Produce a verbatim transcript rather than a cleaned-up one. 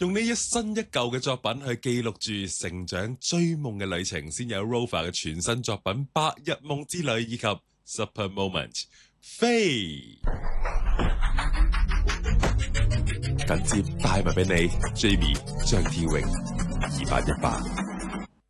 用呢一新一舊嘅作品去記錄住成長追夢嘅旅程，先有 Rover 嘅全新作品《白日夢之旅》以及 Super Moment 飛。緊接帶埋俾你 Jamie 張天榮二八一八。